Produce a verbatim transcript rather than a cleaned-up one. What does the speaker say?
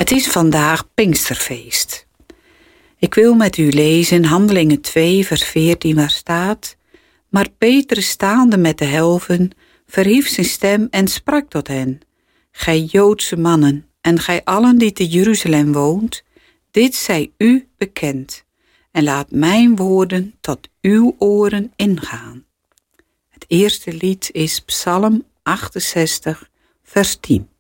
Het is vandaag Pinksterfeest. Ik wil met u lezen Handelingen twee vers veertien waar staat: Maar Petrus staande met de helven verhief zijn stem en sprak tot hen: Gij Joodse mannen en gij allen die te Jeruzalem woont, dit zij u bekend en laat mijn woorden tot uw oren ingaan. Het eerste lied is Psalm achtenzestig vers tien.